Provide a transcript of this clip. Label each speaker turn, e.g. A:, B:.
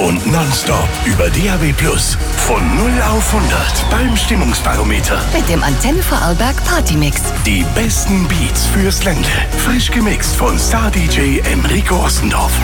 A: und nonstop über DAB+. Von 0 auf 100 beim Stimmungsbarometer.
B: Mit dem Antenne Vorarlberg Partymix.
A: Die besten Beats fürs Ländle. Frisch gemixt von Star-DJ Enrico Ossendorf.